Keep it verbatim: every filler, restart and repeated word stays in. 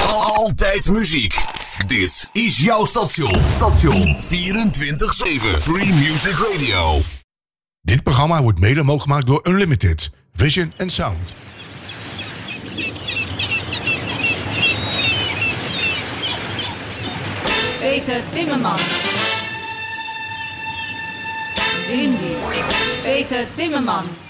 Altijd muziek. Dit is jouw station. Station vierentwintig zeven Free Music Radio. Dit programma wordt mede mogelijk gemaakt door Unlimited, Vision and Sound. Peter Timmerman. Cindy. Peter Timmerman.